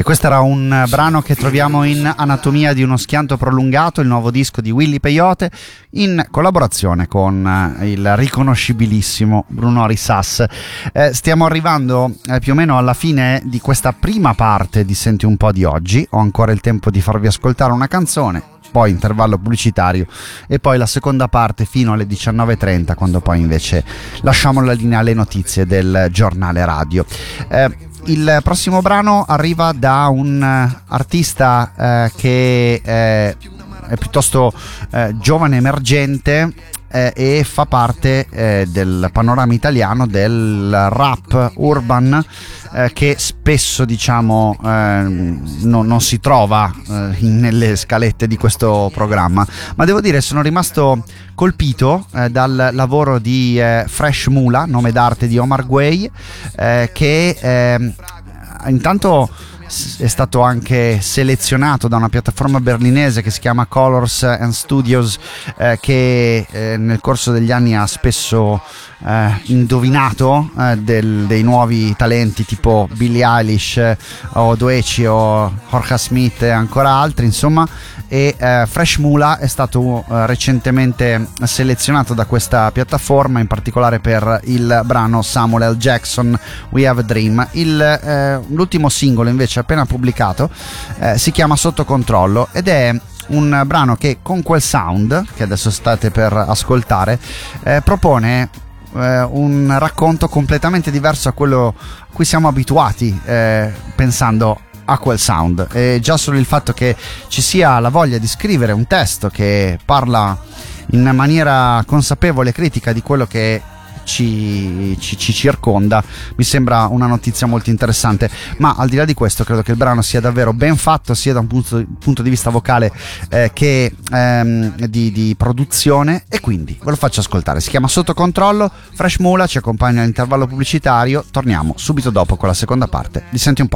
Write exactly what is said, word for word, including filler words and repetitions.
E questo era un brano che troviamo in Anatomia di uno schianto prolungato, il nuovo disco di Willy Peyote, in collaborazione con il riconoscibilissimo Bruno Risas. Eh, stiamo arrivando eh, più o meno alla fine di questa prima parte di Senti un po' di oggi. Ho ancora il tempo di farvi ascoltare una canzone, poi intervallo pubblicitario e poi la seconda parte fino alle diciannove e trenta, quando poi invece lasciamo la linea alle notizie del giornale radio. Eh, il prossimo brano arriva da un artista eh, che eh, è piuttosto eh, giovane, emergente, eh, e fa parte eh, del panorama italiano del rap urban, eh, che spesso diciamo eh, no, non si trova eh, nelle scalette di questo programma, ma devo dire sono rimasto colpito eh, dal lavoro di eh, Fresh Mula, nome d'arte di Omar Gueye, eh, che eh, intanto è stato anche selezionato da una piattaforma berlinese che si chiama Colors and Studios, eh, che eh, nel corso degli anni ha spesso eh, indovinato eh, del, dei nuovi talenti tipo Billie Eilish eh, o Doechii o Jorge Smith e ancora altri, insomma. E eh, Fresh Mula è stato eh, recentemente selezionato da questa piattaforma, in particolare per il brano Samuel L. Jackson, We Have a Dream. Il, eh, l'ultimo singolo invece appena pubblicato eh, si chiama Sotto Controllo ed è un brano che con quel sound che adesso state per ascoltare eh, propone eh, un racconto completamente diverso a quello a cui siamo abituati eh, pensando a quel sound. E già solo il fatto che ci sia la voglia di scrivere un testo che parla in maniera consapevole e critica di quello che Ci, ci, ci circonda mi sembra una notizia molto interessante. Ma al di là di questo credo che il brano sia davvero ben fatto, sia da un punto, punto di vista vocale eh, che ehm, di, di produzione, e quindi ve lo faccio ascoltare. Si chiama Sotto Controllo, Fresh Mula ci accompagna all'intervallo pubblicitario. Torniamo subito dopo con la seconda parte di Senti un po'.